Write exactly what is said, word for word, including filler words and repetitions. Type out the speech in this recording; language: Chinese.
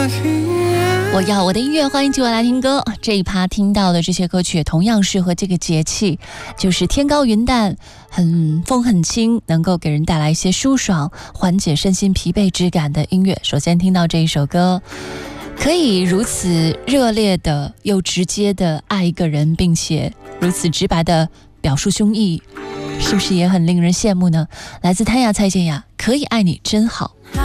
我要我的音乐，欢迎继续来听歌。这一趴听到的这些歌曲也同样适合这个节气，就是天高云淡，很风很轻，能够给人带来一些舒爽，缓解身心疲惫之感的音乐。首先听到这一首歌，可以如此热烈的又直接的爱一个人，并且如此直白的表述胸臆，是不是也很令人羡慕呢？来自谭雅蔡健雅，可以爱你真好。